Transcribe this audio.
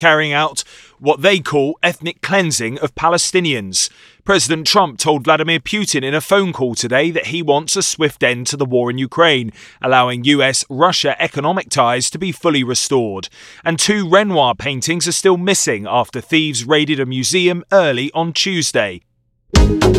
carrying out what they call ethnic cleansing of Palestinians. President Trump told Vladimir Putin in a phone call today that he wants a swift end to the war in Ukraine, allowing US-Russia economic ties to be fully restored. And 2 Renoir paintings are still missing after thieves raided a museum early on Tuesday.